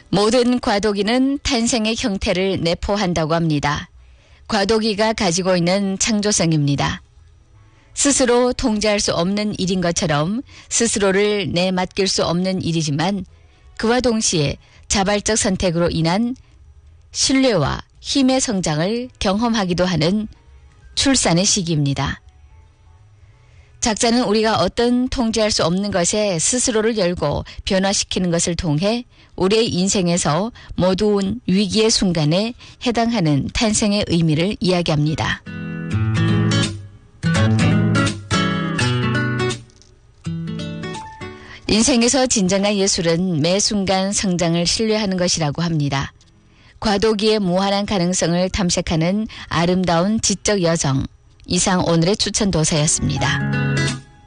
모든 과도기는 탄생의 형태를 내포한다고 합니다. 과도기가 가지고 있는 창조성입니다. 스스로 통제할 수 없는 일인 것처럼 스스로를 내맡길 수 없는 일이지만 그와 동시에 자발적 선택으로 인한 신뢰와 힘의 성장을 경험하기도 하는 출산의 시기입니다. 작자는 우리가 어떤 통제할 수 없는 것에 스스로를 열고 변화시키는 것을 통해 우리의 인생에서 모든 위기의 순간에 해당하는 탄생의 의미를 이야기합니다. 인생에서 진정한 예술은 매 순간 성장을 신뢰하는 것이라고 합니다. 과도기의 무한한 가능성을 탐색하는 아름다운 지적 여정. 이상 오늘의 추천 도서였습니다.